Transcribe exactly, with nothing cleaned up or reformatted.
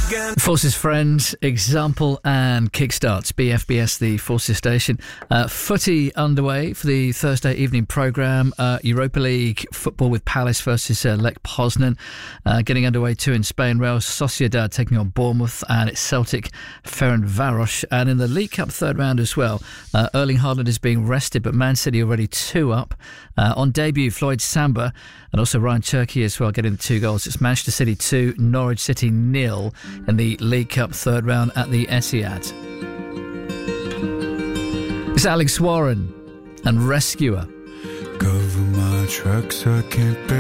Forces Friends, Example and Kickstarts, B F B S, the Forces station. Uh, footy underway for the Thursday evening programme. Uh, Europa League football with Palace versus uh, Lech Poznan. Uh, getting underway too in Spain. Real Sociedad taking on Bournemouth, and it's Celtic, Ferencváros. And in the League Cup third round as well, uh, Erling Haaland is being rested, but Man City already two up. Uh, on debut, Floyd Samba and also Ryan Cherky as well getting the two goals. It's Manchester City two, Norwich City nil in the League Cup third round at the Etihad. It's Alex Warren and Rescuer. Cover my tracks, I can't